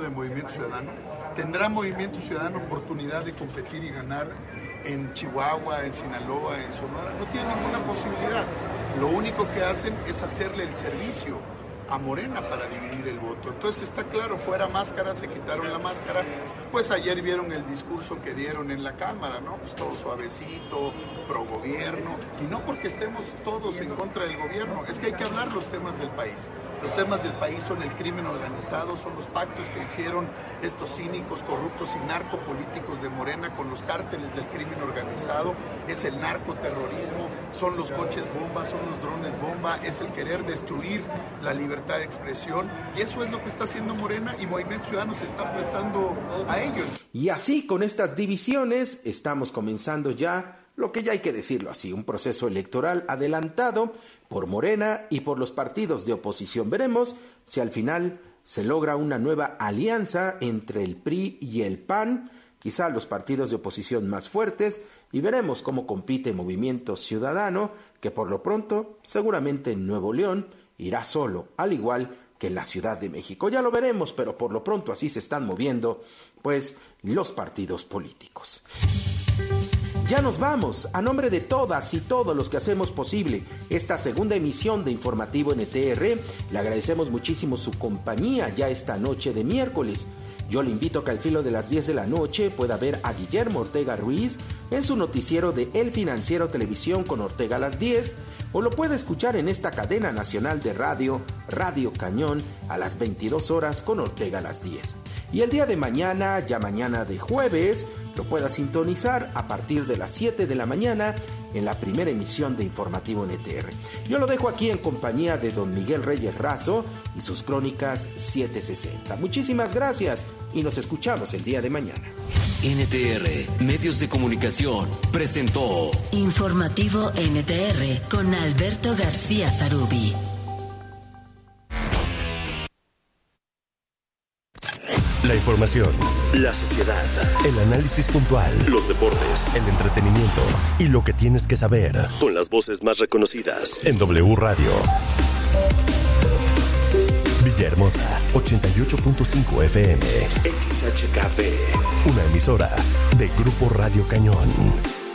de Movimiento Ciudadano? ¿Tendrá Movimiento Ciudadano oportunidad de competir y ganar en Chihuahua, en Sinaloa, en Sonora? No tiene ninguna posibilidad. Lo único que hacen es hacerle el servicio a Morena para dividir el voto. Entonces está claro, fuera máscara, se quitaron la máscara. Pues ayer vieron el discurso que dieron en la Cámara, ¿no? Pues todo suavecito, pro gobierno, y no porque estemos todos en contra del gobierno, es que hay que hablar los temas del país. Los temas del país son el crimen organizado, son los pactos que hicieron estos cínicos, corruptos y narcopolíticos de Morena con los cárteles del crimen organizado, es el narcoterrorismo, son los coches bomba, son los drones bomba, es el querer destruir la libertad de expresión, y eso es lo que está haciendo Morena, y Movimiento Ciudadano se está prestando a ello. Y así, con estas divisiones, estamos comenzando ya lo que ya hay que decirlo así, un proceso electoral adelantado por Morena y por los partidos de oposición. Veremos si al final se logra una nueva alianza entre el PRI y el PAN, quizá los partidos de oposición más fuertes, y veremos cómo compite Movimiento Ciudadano, que por lo pronto, seguramente en Nuevo León, irá solo, al igual que en la Ciudad de México. Ya lo veremos, pero por lo pronto así se están moviendo, pues, los partidos políticos. Ya nos vamos. A nombre de todas y todos los que hacemos posible esta segunda emisión de Informativo NTR, le agradecemos muchísimo su compañía ya esta noche de miércoles. Yo le invito a que al filo de las 10 de la noche pueda ver a Guillermo Ortega Ruiz en su noticiero de El Financiero Televisión con Ortega a las 10, o lo puede escuchar en esta cadena nacional de radio, Radio Cañón, a las 22 horas con Ortega a las 10. Y el día de mañana, ya mañana de jueves, lo pueda sintonizar a partir de las 7 de la mañana en la primera emisión de Informativo NTR. Yo lo dejo aquí en compañía de don Miguel Reyes Razo y sus crónicas 760. Muchísimas gracias y nos escuchamos el día de mañana. NTR Medios de Comunicación presentó Informativo NTR con Alberto García Zarubi. La información, la sociedad, el análisis puntual, los deportes, el entretenimiento y lo que tienes que saber con las voces más reconocidas en W Radio. Villahermosa, 88.5 FM. XHKP, una emisora de Grupo Radio Cañón.